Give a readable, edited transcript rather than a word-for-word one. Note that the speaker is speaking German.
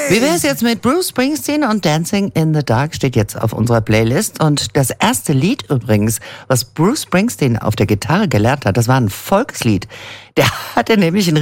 Wie wäre es jetzt mit Bruce Springsteen und Dancing in the Dark steht jetzt auf unserer Playlist. Und das erste Lied übrigens, was Bruce Springsteen auf der Gitarre gelernt hat, das war ein Volkslied. Der hatte nämlich ein